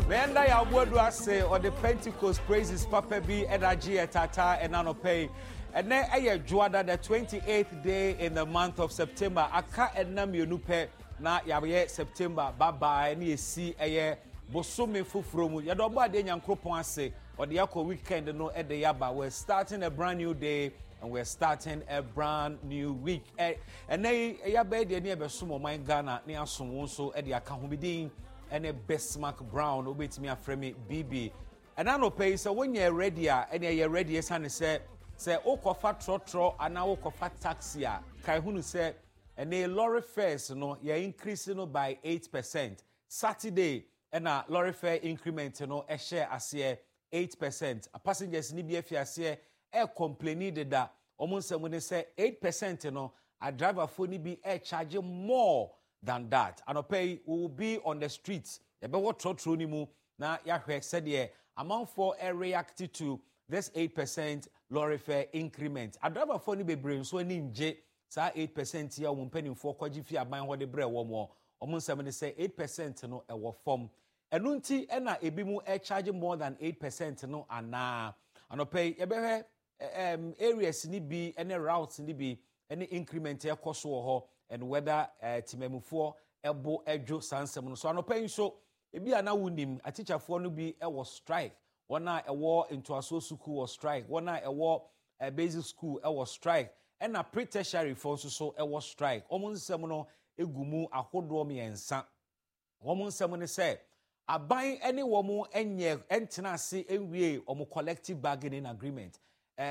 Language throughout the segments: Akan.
Menda ya wodu ase or the Pentecost praises Papa B energy etata enanope. And then aye juada the 28th day in the month of September. Aka enam yenupe na yabe September. Bye bye. Ni esi aye bosome fufuro mu. Yadobo ade nyankropon ase or the yako weekend no e de yaba. We're starting a brand new day and we're starting a brand new week. And then yabe de ni ebe sumo man Ghana ni asum so e de aka homidin. And a Bestmark Brown, obey me a frame BB. And I no pay so when you're ready, and you're ready, as I say, Okofa trotro, and now Okofa taxia. Kaihunu say, and a lorry fares, no, you're increasing by 8%. Saturday, and a lorry fare increment, no, a share as here 8%. A passengers ni BF as here, complaining that almost when they say 8%, no, a driver for ni be charging more than that. And we will be on the streets. What trotro ni mu na Yahweh said here. Amount for a react to this 8% lorry fare increment. A driver for ni be brain so ni nje sa 8% here penny for kwaji fi aban ho de bre wo mo. Omun se say 8% no e wo form. Enunti ena ebi mu charge more than 8% no ana. And yebehwe areas ni bi any routes ni bi any increment e koso ho. And whether Timemufo Ebo Ejo Sansem. So I'm paying so it be an awunim a teacher for no be a was strike. One night a war into a social school was strike. One night a war a basic school a was strike. And a pre-tertiary for so a was strike. Almost semono egumu a hodromi and san. Almost semone say a buying any woman and ye entenasi enwe or collective bargaining agreement.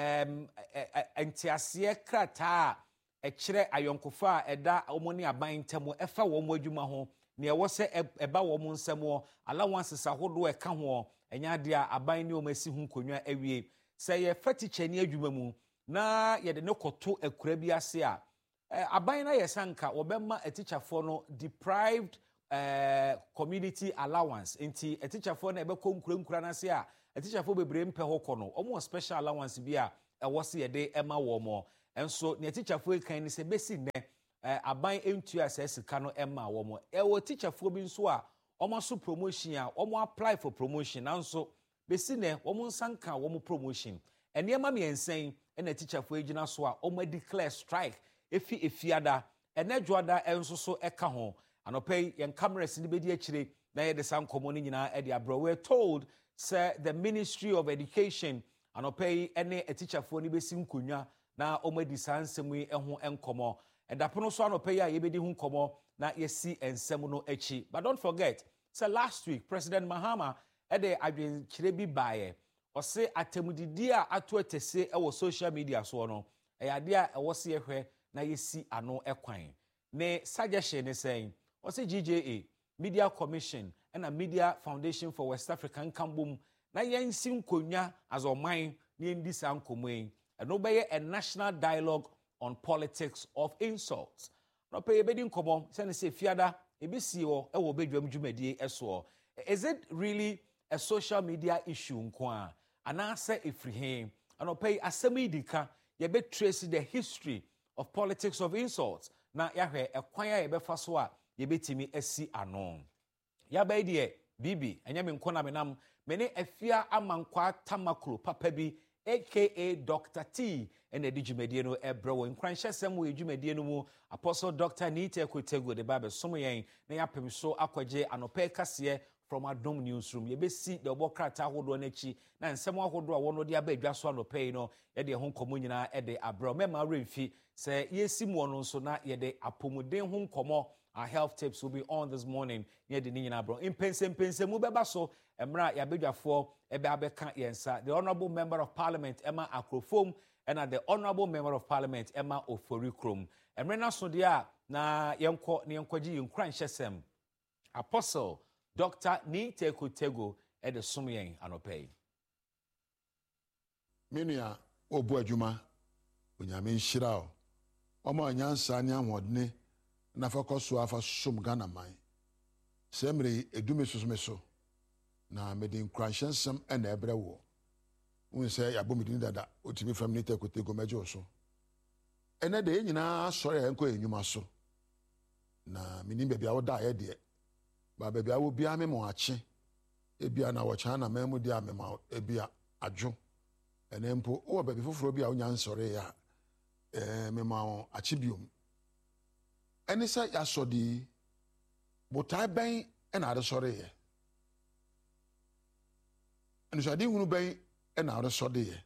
Entiasie krata. Echere ayonkofa eda omoni aban temo efa wo mo adwuma ho ne ewo se eba wo mo nsemo allowance sahodo eka ho enya de aban ne o masi hu konwa awie se ye fatiche ne adwuma mu na ye de ne koto akura bi ase a aban na ye sanka obemma atichafo no deprived community allowance enti atichafo na ebekọ nkura na ase a atichafo bebre mpe ho kono omo special allowance bi a ewo se ye de ema wo mo. And so, the teacher for kind say, Bessie, a buying into a says, Cano Emma, woman. Our teacher for being so, almost promotion, almost apply for promotion. And so, Bessie, woman sanka, woman promotion. And your mammy and saying, and a teacher for agent as well, almost declare strike. If he other, and that Joada and so a cajon, and pay and cameras in the media actually, now the sound commoning in our area, bro. We're told, sir, the Ministry of Education, and pay any a teacher for Nibesim Kunya. Na omedi sansemi eho enkomo edapono so anope ya yebedi hu nkomo na yesi ensem no echi. But don't forget, so last week President Mahama ede adwen kire bi baaye o se atemudidi a ato etese e wo social media so no eyade a e wo se ehwe na yesi ano ekwan ne suggestion ne saying o se GJA Media Commission and a Media Foundation for West African Kambum na yensi nkonya as oman ne ndi sankomoen. And obey a national dialogue on politics of insults. No pay a bedding common, send say fiada, ebisio, a wobedrum jumedi eswo. Is it really a social media issue? Nkwa? And answer if him, and pay a semi-dika, ye be trace the history of politics of insults. Na yahwe, a choir ebe faswa, ye be timi esi anon. Ya be die, Bibi, and yamin kona menam, mene efia amankwa tamaklo, papebi, aka Dr. T and the Digimediano Ebro in Cranchesem with Jumediano Apostle Dr. Nite Kutego the Bible Somoyen Nayapim so Aquaje and Opekasie from our Dome newsroom. You be see the Bokrata Hodonechi and someone who draw one of the Abbey just one of pay no at the home communion at the Abro Mema Refi say yes Simon so not yet the Apomuden home como. Our health tips will be on this morning near the Nina Bro. In Pense Mubebaso, Emra Yabija for Ebabeka Yensa, the Honorable Member of Parliament Emma Akrofom, and the Honorable Member of Parliament Emma Oforikrum. And Rena Sodia na Yanko Nyankwaji Yunkranchesem. Apostle Dr. Nite Kutego at the Sumien Anope. Minia Obu Juma, Unyamin Shirao, Omo Nyansa Nyamodne. Na fakoso afa som Ghana man semre edume susmeso na medin kransensem na ebrewo won se yabo medin dada otimi family tekotego mejo so ene de nyina asore enko enyuma so na minim bia wo da ye de ba bia wo bia me mo ache ebia na wɔkyan na mɛmu di amema ebia adwo ene mpo wo ba bi foforo bi a wonya nsɔre ya mema wo achibiom ene sɛ yasɔdi botai bɛn ɛna ade sɔre yɛ ene sɛ ade hunu bɛn ɛna ade sɔde yɛ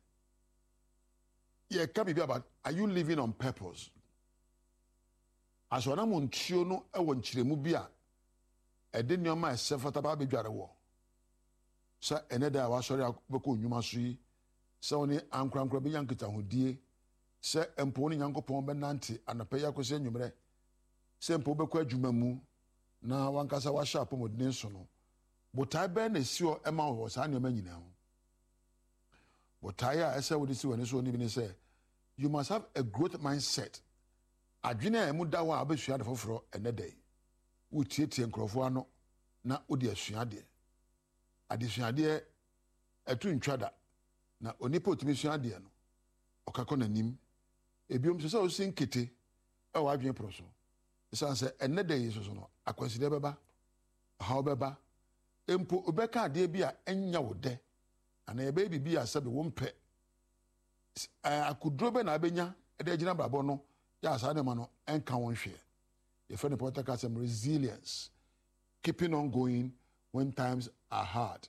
yɛ ka bi about are you living on purpose asɔna mo ntuo no ɛwɔ nkyiremu bi a ɛde nneɛma ɛsɛ fata ba bedware wɔ sɛ ene da wasɔre bɛkɔ nnwuma so yi sɛ woni ankrankra bi yankita hodie sɛ empo ni nyankopɔn bɛnante anapɛ yakɔsɛ nwumrɛ sɛ empo bɛkɔ adwuma mu na wankasa wahyɛ apɔmɔden so no botae bɛn na siɔ ɛma wɔ saa nneɛma nyinaa ho botae a ɛsɛ wode si wɔ ne so ni bi ne sɛ you must have a growth mindset adwene a ɛmu da hɔ a abɛsua de foforɔ ɛnɛ dɛ wotietie nkurɔfoɔ ano na wode asua deɛ adesuadeɛ ɛto ntwa da na onipa otumi sua deɛ no ɔkakɔ n'anim ebiom sɛ sɛ osi nkete ɛwɔ adwene poro so ɛsan sɛ ɛnɛ dɛ yi so no akwansideɛ bɛba ɔhaw bɛba mpo obɛka adeɛ bi a ɛnya wo dɛ anaa yɛbɛyɛ biribi a sɛbe wo mpɛ akoduro bɛ na abɛnya ɛde agyina brabɔ no yɛ asaa nneɛma no ɛnka wo nhwɛ yɛfrɛ no pɔtaka sɛm resilience keeping on going when times are hard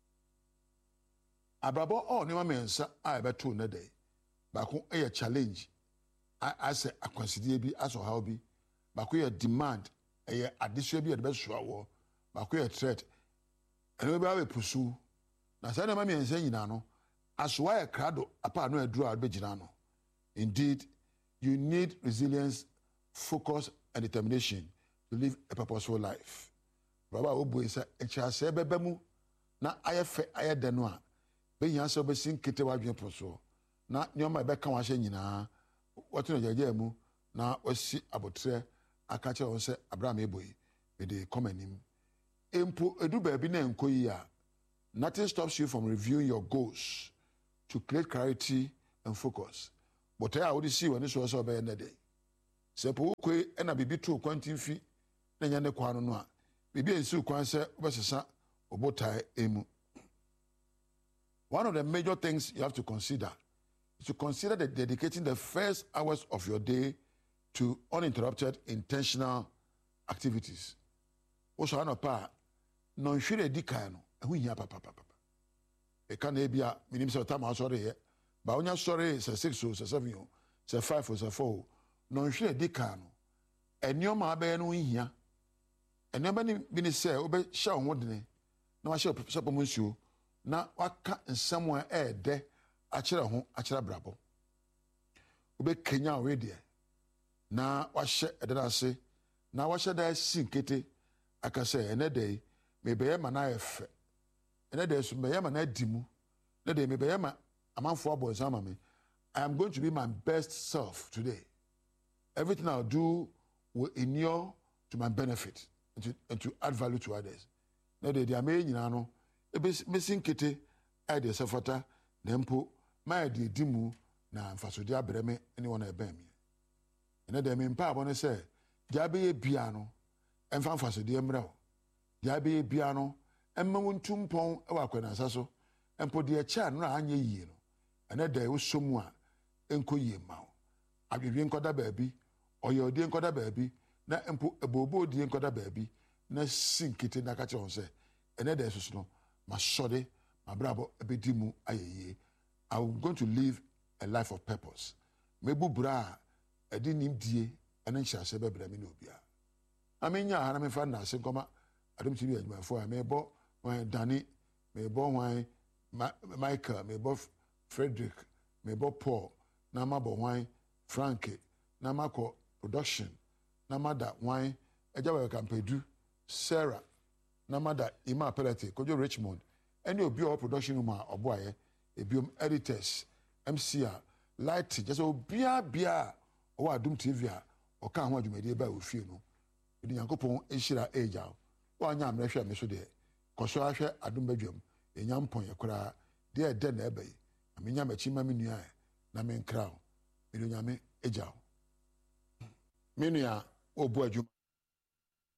abrabɔ nneɛma mmiɛnsa a ɛbɛto ne dɛ baako ɛyɛ challenge asɛ akwansideɛ bi asɛ ɔhaw bi baako yɛ demand ɛyɛ adesua bi a yɛde bɛsoa wɔ baako yɛ threat ɛno bi abɛ pusu na saa nneɛma mmiɛnsa nyinaa no asoa yɛ krado apa ano aduru a bɛgyina no indeed you need resilience focus and determination to live a purposeful life baba obu sɛ ɛkyerɛsɛ bɛbɛ mu na ayɛ fɛ ayɛ dɛ no a bɛyia sɛ wobɛsi nkete w'adwene po so na nneɛma ɛbɛka wahyɛ nyinaa wɔto no gyagyaa mu na wasi abotrɛ aka kyerɛ wɔn sɛ abraham ebo yi mede kɔma anim mpo edu baabi na nkɔ yi a nothing stops you from reviewing your goals to create clarity and focus bɔtɔɛ a wode sii wɔ ne soɔ sɛ ɔbɛyɛ nnɛ dɛ sɛ po wokɔe ɛna biribi too kwantin fi na nyɛ ne kwan no a biribi a nsiw kwan sɛ wobɛsesa ɔbotae emu one of the major things you have to consider is to consider that dedicating the first hours of your day to uninterrupted intentional activities wosɔ anɔpa a nɔnhwere adi kan no ɛho hia papapapa ɛka na ebi a menim sɛ ɔtam asɔre yɛ ba wonya sɔre sɛ 6 o sɛ 7 o sɛ 5 o sɛ 4 o nɔnhwere adi kan no ɛnneɛma abɛyɛ no ho hia ɛnneɛma no bi ne sɛ wobɛhyɛ wo ho dene na wahyɛ sɛpɔ mu nsuo na waka nsɛm a ɛɛdɛ akyerɛ ho akyerɛ brabɔ wobɛkanya wo deɛ na wahyɛ ɛdɛ ase na wahyɛ da si nkete aka sɛ ɛnɛ da yi mebɛyɛ ma no ayɛ fɛ ɛnɛ da yi so mebɛyɛ ma no adi mu ɛnɛ da yi mebɛyɛ ma amanfoɔ abɔ nsa ma me I am going to be my best self today everything I'll do will inure to my benefit and to add value to others ɛnɛ da yi deɛ amɛyɛ nyinaa no mesi nkete ayɛ deɛ sɛ fata na mpo mayɛ deɛ di mu na mfasodeɛ abrɛ me ne wɔn a ɛbɛn me ɛnɛ da yi mempaabɔ no sɛ deɛ abɛyɛ bia no ɛmfa mfasodeɛ mmerɛ wo deɛ abɛyɛ bia no ɛmma wo ntu mpɔn wɔ akwanansa so mpo deɛ kyɛ a no a anyɛ yie no ɛnɛ da yi wosɔ mu a ɛnkɔ yie ma wo adwedwe nkɔda baabi ɔyɛwdie nkɔda baabi na mpo ɛbɔɔbɔɔdie nkɔda baabi na si nkete na aka kyerɛ wɔn sɛ ɛnɛ da yi soso no masɔre mabrabɔ ɛbɛdi mu ayɛ yie I'm going to live a life of purpose mebu bra a ɛde nimdie ɛne nhyɛaseɛ bɛbrɛ me ne obiara amenya ha na mefa nnaase nkɔma adom tv adwumafoɔ a mebɔ wan Dani mebɔ wan Michael mebɔ Frederick mebɔ Paul na mabɔ wan Frankie na makɔ production na mada wan agya Kampedu Sarah na mada Ima Pelete Kojo Richmond ɛne obi a ɔwɔ production room a ɔboayɛ ebiom editors MC a lighting just obia bia ɔwɔ adom tv a ɔka ho adwumadie ba ofie no ɛdi Nyankopɔn ɛhyira agya wɔanya amrɛhwɛ me so deɛ kɔso ahwɛ adom badwam ɛnya mpɔn yɛ koraa deɛ ɛdɛ na ɛbɛyi amenya machi ma me nua na me nkraw me nyame agya me nua ɔbɔ adwuma